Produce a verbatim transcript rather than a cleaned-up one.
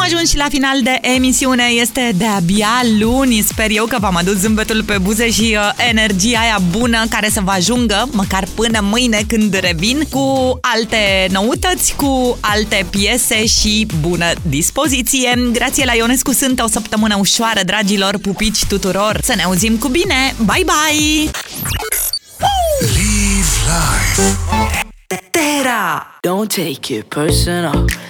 ajuns și la final de emisiune. Este de-abia luni. Sper eu că v-am adus zâmbetul pe buze și uh, energia aia bună care să vă ajungă măcar până mâine când revin cu alte noutăți, cu alte piese și bună dispoziție. Grațiela Ionescu sunt, o săptămână ușoară, dragilor, pupici tuturor. Să ne auzim cu bine. Bye bye. Live life. Terra. Don't take it personal.